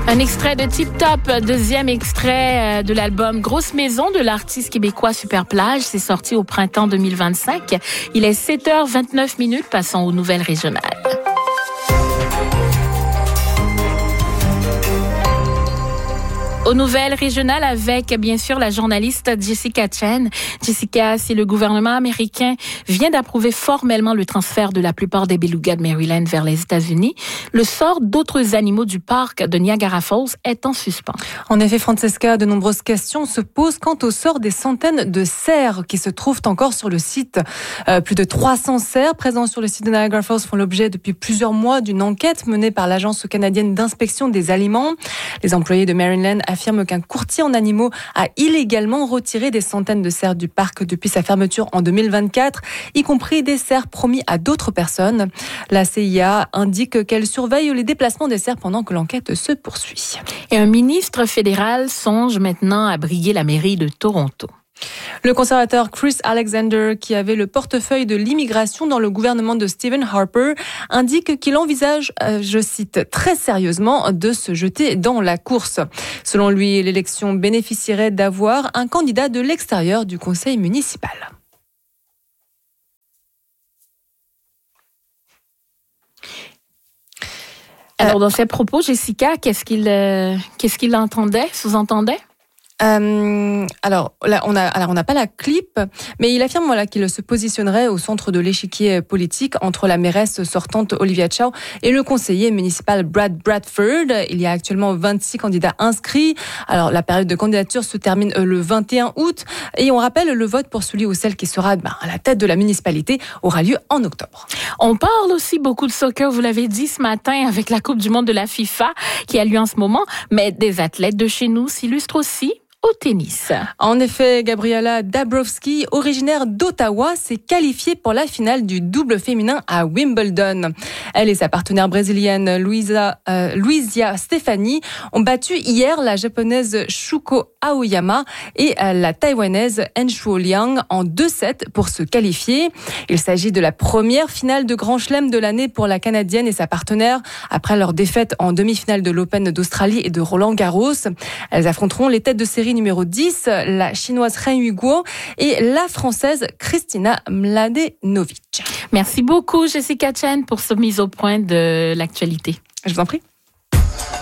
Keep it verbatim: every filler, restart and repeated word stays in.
Un extrait de Tip Top, deuxième extrait de l'album Grosse Maison de l'artiste québécois Super Plage. C'est sorti au printemps deux mille vingt-cinq. Il est sept heures vingt-neuf minutes. Passons aux nouvelles régionales. Aux nouvelles régionales avec, bien sûr, la journaliste Jessica Chen. Jessica, si le gouvernement américain vient d'approuver formellement le transfert de la plupart des belugas de Maryland vers les États-Unis, le sort d'autres animaux du parc de Niagara Falls est en suspens. En effet, Francesca, de nombreuses questions se posent quant au sort des centaines de cerfs qui se trouvent encore sur le site. Euh, plus de trois cents cerfs présents sur le site de Niagara Falls font l'objet depuis plusieurs mois d'une enquête menée par l'Agence canadienne d'inspection des aliments. Les employés de Maryland affirme qu'un courtier en animaux a illégalement retiré des centaines de cerfs du parc depuis sa fermeture en deux mille vingt-quatre, y compris des cerfs promis à d'autres personnes. La C I A indique qu'elle surveille les déplacements des cerfs pendant que l'enquête se poursuit. Et un ministre fédéral songe maintenant à briguer la mairie de Toronto. Le conservateur Chris Alexander, qui avait le portefeuille de l'immigration dans le gouvernement de Stephen Harper, indique qu'il envisage, euh, je cite, très sérieusement de se jeter dans la course. Selon lui, l'élection bénéficierait d'avoir un candidat de l'extérieur du conseil municipal. Alors, dans ses propos, Jessica, qu'est-ce qu'il, euh, qu'est-ce qu'il entendait, sous-entendait? Euh, alors là, on a, alors on n'a pas la clip, mais il affirme voilà qu'il se positionnerait au centre de l'échiquier politique entre la mairesse sortante Olivia Chow et le conseiller municipal Brad Bradford. Il y a actuellement vingt-six candidats inscrits. Alors la période de candidature se termine le vingt et un août et on rappelle le vote pour celui ou celle qui sera ben, à la tête de la municipalité aura lieu en octobre. On parle aussi beaucoup de soccer, vous l'avez dit ce matin, avec la Coupe du monde de la FIFA qui a lieu en ce moment, mais des athlètes de chez nous s'illustrent aussi au tennis. En effet, Gabriela Dabrowski, originaire d'Ottawa, s'est qualifiée pour la finale du double féminin à Wimbledon. Elle et sa partenaire brésilienne Luisa, euh, Luisia Stefani ont battu hier la japonaise Shuko Aoyama et la taïwanaise Henshuo Liang en deux sept pour se qualifier. Il s'agit de la première finale de Grand Chelem de l'année pour la Canadienne et sa partenaire après leur défaite en demi-finale de l'Open d'Australie et de Roland Garros. Elles affronteront les têtes de série numéro dix, la chinoise Ren Yuguo et la française Kristina Mladenovic. Merci beaucoup Jessica Chen pour cette mise au point de l'actualité. Je vous en prie.